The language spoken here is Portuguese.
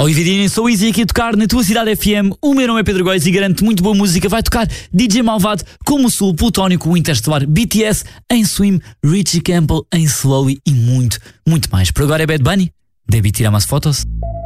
Olividinho, sou Easy aqui a tocar na tua cidade FM. O meu nome é Pedro Góis e garanto muito boa música. Vai tocar DJ Malvado, Como o Sul, Plutónico, o Interstellar, BTS em Swim, Richie Campbell em Slowly e muito, muito mais. Por agora é Bad Bunny. Devi tirar umas fotos.